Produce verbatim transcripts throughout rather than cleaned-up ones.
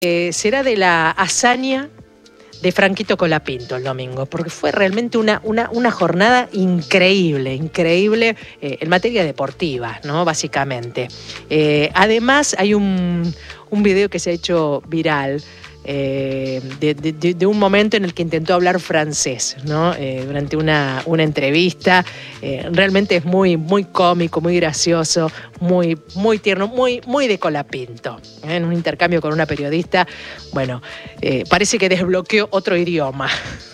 Eh, será de la hazaña de Franquito Colapinto el domingo, porque fue realmente una, una, una jornada increíble, increíble eh, en materia deportiva, ¿no? Básicamente. Eh, además, hay un, un video que se ha hecho viral eh, de, de, de un momento en el que intentó hablar francés, ¿no? Eh, durante una, una entrevista. Eh, realmente es muy, muy cómico, muy gracioso, muy, muy tierno, muy, muy de Colapinto. ¿eh? En un intercambio con una periodista, bueno, eh, parece que desbloqueó otro idioma.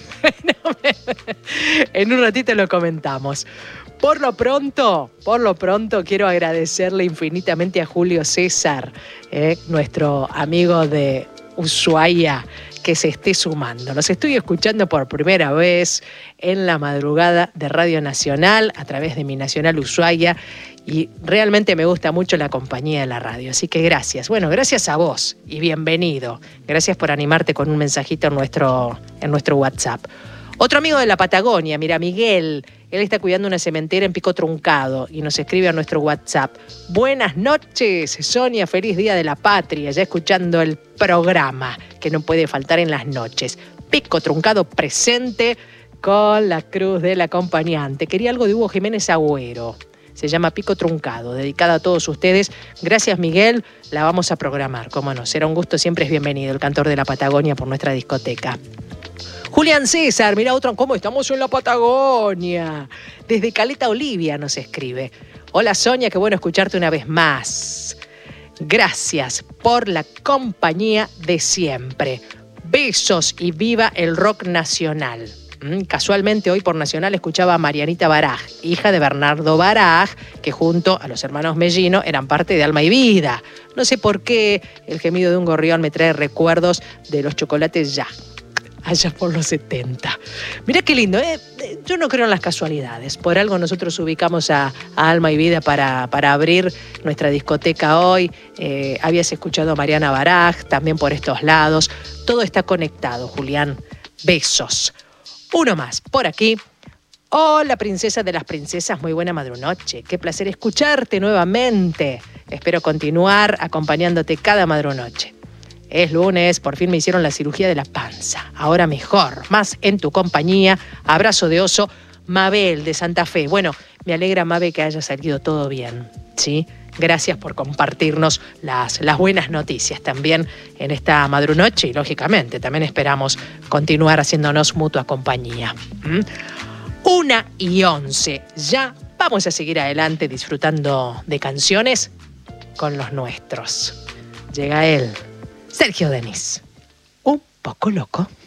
En un ratito lo comentamos. Por lo pronto, por lo pronto quiero agradecerle infinitamente a Julio César, eh, nuestro amigo de Ushuaia, que se esté sumando. Los estoy escuchando por primera vez en la madrugada de Radio Nacional a través de mi Nacional Ushuaia y realmente me gusta mucho la compañía de la radio. Así que gracias. Bueno, gracias a vos y bienvenido. Gracias por animarte con un mensajito en nuestro, en nuestro WhatsApp. Otro amigo de la Patagonia, mira, Miguel, él está cuidando una cementera en Pico Truncado y nos escribe a nuestro WhatsApp. Buenas noches, Sonia, feliz Día de la Patria, ya escuchando el programa que no puede faltar en las noches. Pico Truncado presente con la cruz del acompañante. Quería algo de Hugo Jiménez Agüero. Se llama Pico Truncado, dedicada a todos ustedes. Gracias, Miguel, la vamos a programar, cómo no. Será un gusto, siempre es bienvenido el cantor de la Patagonia por nuestra discoteca. Julián César, mira otro, ¿cómo estamos en la Patagonia? Desde Caleta Olivia nos escribe. Hola Sonia, qué bueno escucharte una vez más. Gracias por la compañía de siempre. Besos y viva el rock nacional. Mm, casualmente hoy por Nacional escuchaba a Marianita Baraj, hija de Bernardo Baraj, que junto a los hermanos Mellino eran parte de Alma y Vida. No sé por qué el gemido de un gorrión me trae recuerdos de los chocolates ya. Allá por los setenta. Mirá qué lindo, ¿eh? Yo no creo en las casualidades. Por algo nosotros ubicamos a, a Alma y Vida para, para abrir nuestra discoteca hoy. Eh, habías escuchado a Mariana Baraj, también por estos lados. Todo está conectado, Julián. Besos. Uno más, por aquí. Hola, princesa de las princesas, muy buena madrunoche. Qué placer escucharte nuevamente. Espero continuar acompañándote cada madrunoche. Es lunes, por fin me hicieron la cirugía de la panza. Ahora mejor, más en tu compañía. Abrazo de oso, Mabel de Santa Fe. Bueno, me alegra, Mabel, que haya salido todo bien, ¿sí? Gracias por compartirnos las, las buenas noticias también en esta madrunoche y, lógicamente, también esperamos continuar haciéndonos mutua compañía. ¿Mm? Una y once. Ya vamos a seguir adelante disfrutando de canciones con los nuestros. Llega él. Sergio Denis, un poco loco.